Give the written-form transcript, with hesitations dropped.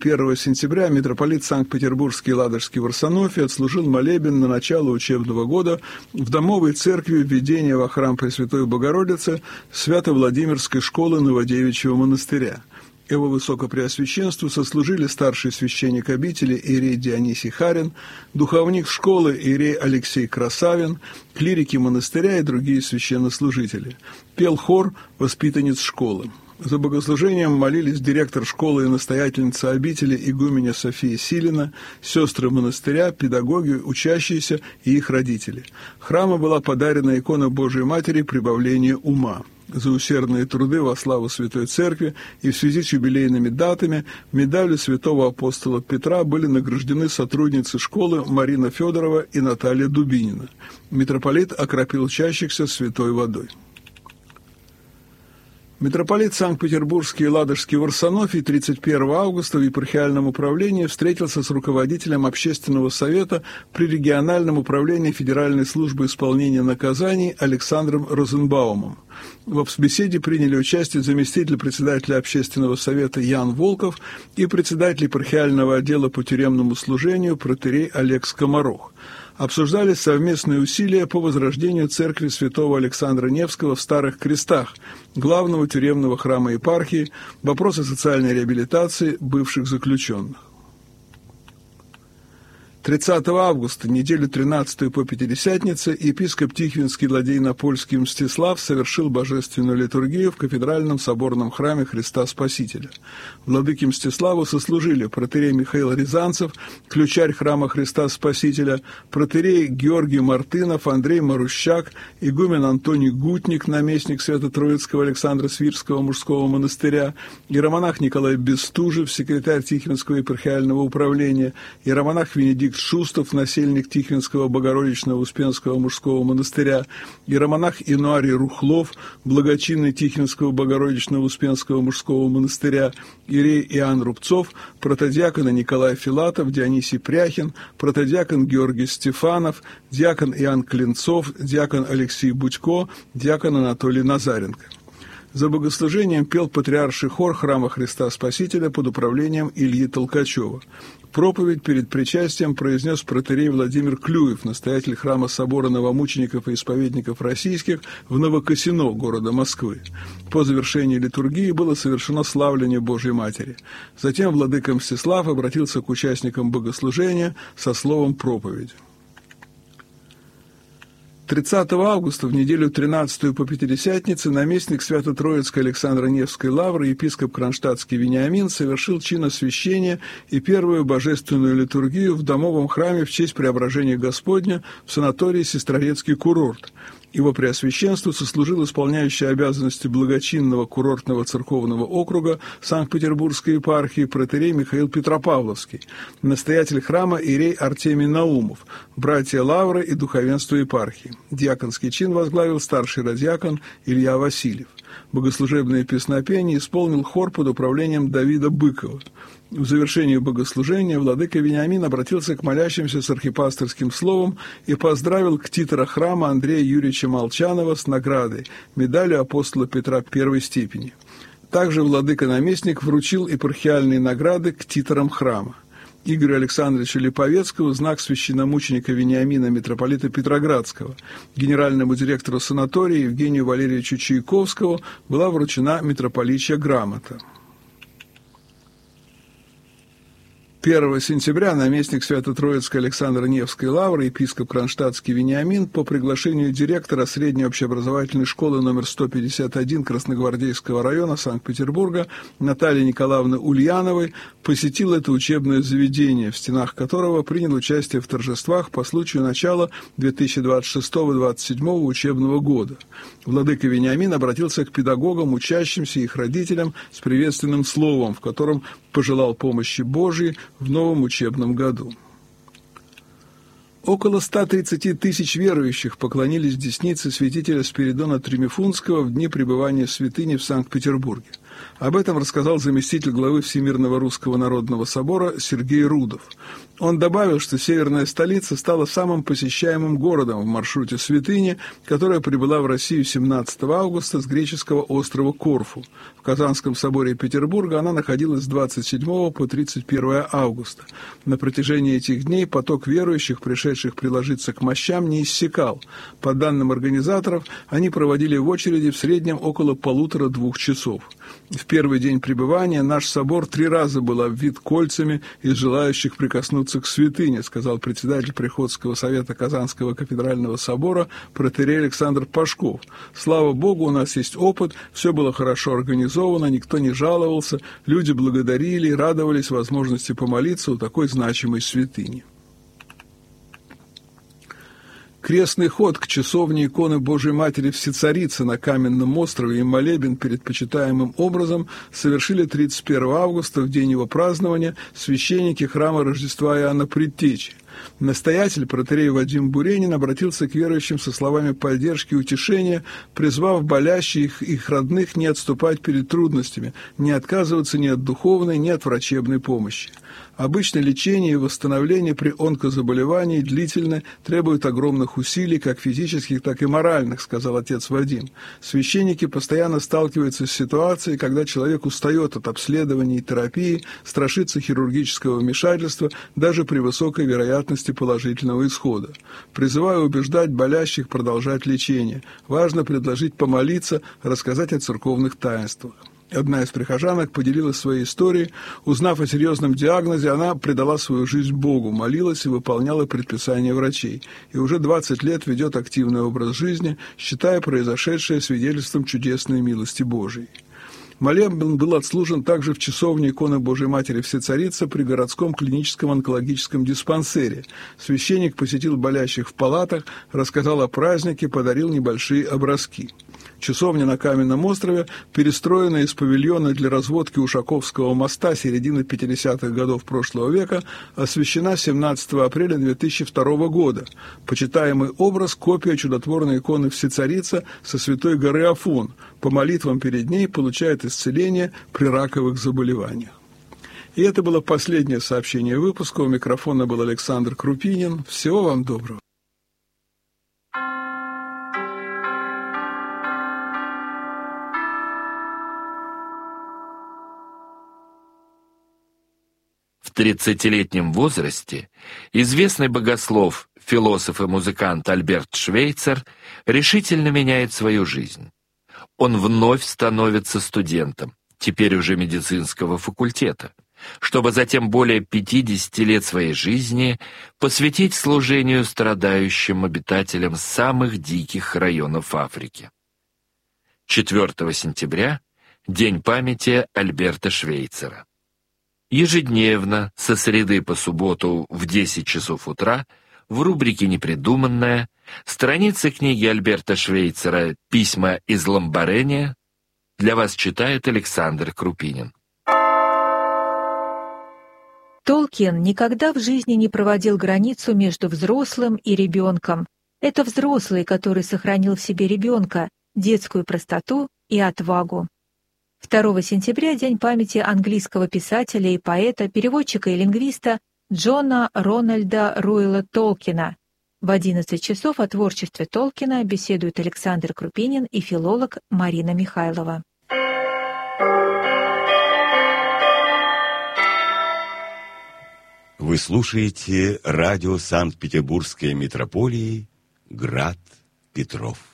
1 сентября митрополит Санкт-Петербургский и Ладожский в Варсонофии отслужил молебен на начало учебного года в Домовой церкви введения во храм Пресвятой Богородицы Свято-Владимирской школы Новодевичьего монастыря. Его Высокопреосвященству сослужили старший священник обители иерей Дионисий Харин, духовник школы иерей Алексей Красавин, клирики монастыря и другие священнослужители. Пел хор воспитанниц школы. За богослужением молились директор школы и настоятельница обители игуменя София Силина, сестры монастыря, педагоги, учащиеся и их родители. Храму была подарена икона Божией Матери «Прибавление ума». За усердные труды во славу Святой Церкви и в связи с юбилейными датами медалью святого апостола Петра были награждены сотрудницы школы Марина Федорова и Наталья Дубинина. Митрополит окропил учащихся святой водой. Митрополит Санкт-Петербургский и Ладожский в Варсонофии 31 августа в епархиальном управлении встретился с руководителем Общественного совета при региональном управлении Федеральной службы исполнения наказаний Александром Розенбаумом. В беседе приняли участие заместитель председателя Общественного совета Ян Волков и председатель епархиального отдела по тюремному служению протоиерей Олег Скоморох. Обсуждались совместные усилия по возрождению церкви святого Александра Невского в Старых Крестах, главного тюремного храма епархии, вопросы социальной реабилитации бывших заключенных. 30 августа, неделю 13 по Пятидесятнице, епископ Тихвинский Ладейно-Польский Мстислав совершил божественную литургию в кафедральном соборном храме Христа Спасителя. Владыке Мстиславу сослужили протоиерей Михаил Рязанцев, ключарь храма Христа Спасителя, протоиерей Георгий Мартынов, Андрей Марущак, игумен Антоний Гутник, наместник Свято-Троицкого Александра Свирского мужского монастыря, иеромонах Николай Бестужев, секретарь Тихвинского епархиального управления, иеромонах Венедикт Шустов, насельник Тихвинского Богородичного Успенского мужского монастыря, иеромонах Инуарий Рухлов, благочинный Тихвинского Богородичного Успенского мужского монастыря, иерей Иоанн Рубцов, протодиакон Николай Филатов, Дионисий Пряхин, протодиакон Георгий Стефанов, диакон Иоанн Клинцов, диакон Алексей Будько, диакон Анатолий Назаренко. За богослужением пел патриарший хор храма Христа Спасителя под управлением Ильи Толкачева. Проповедь перед причастием произнес протоиерей Владимир Клюев, настоятель храма собора новомучеников и исповедников российских в Новокосино, города Москвы. По завершении литургии было совершено славление Божьей Матери. Затем владыка Мстислав обратился к участникам богослужения со словом проповеди. 30 августа, в неделю 13 по Пятидесятнице, наместник Свято-Троицкой Александра Невской лавры, епископ Кронштадтский Вениамин, совершил чин освящения и первую божественную литургию в домовом храме в честь Преображения Господня в санатории Сестрорецкий курорт. Его Преосвященству сослужил исполняющий обязанности благочинного курортного церковного округа Санкт-Петербургской епархии протоиерей Михаил Петропавловский, настоятель храма иерей Артемий Наумов, братья лавры и духовенство епархии. Диаконский чин возглавил старший радиакон Илья Васильев. Богослужебное песнопение исполнил хор под управлением Давида Быкова. В завершении богослужения владыка Вениамин обратился к молящимся с архипасторским словом и поздравил ктитора храма Андрея Юрьевича Молчанова с наградой, медалью апостола Петра первой степени. Также владыка-наместник вручил епархиальные награды ктиторам храма. Игорю Александровичу Липовецкому знак священномученика Вениамина митрополита Петроградского. Генеральному директору санатория Евгению Валерьевичу Чайковскому была вручена митрополичья грамота. 1 сентября наместник Свято-Троицкой Александра Невской лавры, епископ Кронштадтский Вениамин, по приглашению директора средней общеобразовательной школы номер 151 Красногвардейского района Санкт-Петербурга Натальи Николаевны Ульяновой посетил это учебное заведение, в стенах которого принял участие в торжествах по случаю начала 2026-2027 учебного года. Владыка Вениамин обратился к педагогам, учащимся и их родителям с приветственным словом, в котором пожелал помощи Божией в новом учебном году. Около 130 тысяч верующих поклонились деснице святителя Спиридона Тримифунского в дни пребывания в святыне в Санкт-Петербурге. Об этом рассказал заместитель главы Всемирного Русского Народного Собора Сергей Рудов. Он добавил, что северная столица стала самым посещаемым городом в маршруте святыни, которая прибыла в Россию 17 августа с греческого острова Корфу. В Казанском соборе Петербурга она находилась с 27 по 31 августа. На протяжении этих дней поток верующих, пришедших приложиться к мощам, не иссякал. По данным организаторов, они проводили в очереди в среднем около 1,5-2 часов. В первый день пребывания наш собор 3 раза был обвит кольцами из желающих прикоснуться к святыне, сказал председатель Приходского совета Казанского кафедрального собора протоиерей Александр Пашков. Слава Богу, у нас есть опыт, все было хорошо организовано, никто не жаловался, люди благодарили, радовались возможности помолиться у такой значимой святыни. Крестный ход к часовне иконы Божией Матери Всецарицы на Каменном острове и молебен перед почитаемым образом совершили 31 августа, в день его празднования, священники храма Рождества Иоанна Предтечи. Настоятель, протоиерей Вадим Буренин, обратился к верующим со словами поддержки и утешения, призвав болящих их родных не отступать перед трудностями, не отказываться ни от духовной, ни от врачебной помощи. Обычно лечение и восстановление при онкозаболевании длительно, требуют огромных усилий, как физических, так и моральных, сказал отец Вадим. Священники постоянно сталкиваются с ситуацией, когда человек устает от обследований и терапии, страшится хирургического вмешательства, даже при высокой вероятности положительного исхода. Призываю убеждать болящих продолжать лечение. Важно предложить помолиться, рассказать о церковных таинствах. Одна из прихожанок поделилась своей историей. Узнав о серьезном диагнозе, она предала свою жизнь Богу, молилась и выполняла предписания врачей. И уже 20 лет ведет активный образ жизни, считая произошедшее свидетельством чудесной милости Божией. Молебен был отслужен также в часовне иконы Божией Матери Всецарицы при городском клиническом онкологическом диспансере. Священник посетил болящих в палатах, рассказал о празднике, подарил небольшие образки. Часовня на Каменном острове, перестроенная из павильона для разводки Ушаковского моста середины 50-х годов прошлого века, освящена 17 апреля 2002 года. Почитаемый образ – копия чудотворной иконы Всецарица со Святой горы Афон. По молитвам перед ней получает исцеление при раковых заболеваниях. И это было последнее сообщение выпуска. У микрофона был Александр Крупинин. Всего вам доброго. В 30-летнем возрасте известный богослов, философ и музыкант Альберт Швейцер решительно меняет свою жизнь. Он вновь становится студентом, теперь уже медицинского факультета, чтобы затем более 50 лет своей жизни посвятить служению страдающим обитателям самых диких районов Африки. 4 сентября – День памяти Альберта Швейцера. Ежедневно, со среды по субботу в 10 часов утра, в рубрике «Непридуманное» страницы книги Альберта Швейцера «Письма из Ламбарения» для вас читает Александр Крупинин. Толкин никогда в жизни не проводил границу между взрослым и ребенком. Это взрослый, который сохранил в себе ребенка, детскую простоту и отвагу. 2 сентября – День памяти английского писателя и поэта, переводчика и лингвиста Джона Рональда Руэлла Толкина. В 11 часов о творчестве Толкина беседуют Александр Крупинин и филолог Марина Михайлова. Вы слушаете радио Санкт-Петербургской митрополии «Град Петров».